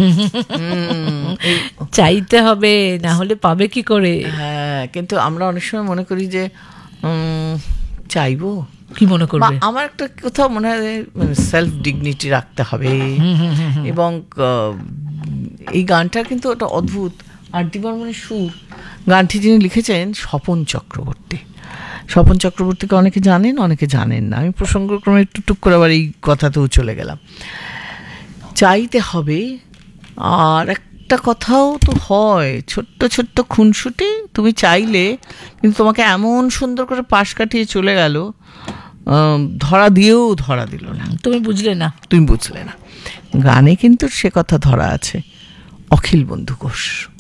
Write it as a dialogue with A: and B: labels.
A: চাইতে হবে, না হলে পাবে কি করে?
B: হ্যাঁ, কিন্তু আমরা অনেক সময় মনে করি যে চাইবো,
A: কি মনে করবে?
B: আমার একটা কোথাও মনে হয় মানে সেলফ ডিগনিটি রাখতে হবে। এবং এই গানটার কিন্তু ওটা অদ্ভুত। আর ডি বর্মনের সুর, গানটি যিনি লিখেছেন স্বপন চক্রবর্তী। স্বপন চক্রবর্তীকে অনেকে জানেন, অনেকে জানেন না। আমি প্রসঙ্গক্রমে একটু টুক করে আবার এই কথাতেও চলে গেলাম। চাইতে হবে। আর একটা কথাও তো হয়, ছোট্ট ছোট্ট খুনসুটি তুমি চাইলে, কিন্তু তোমাকে এমন সুন্দর করে পাশ কাটিয়ে চলে গেল, ধরা দিয়েও ধরা দিল না,
A: তুমি বুঝলে না,
B: তুমি বুঝলে না। গানে কিন্তু সে কথা ধরা আছে। অখিল বন্ধু ঘোষ।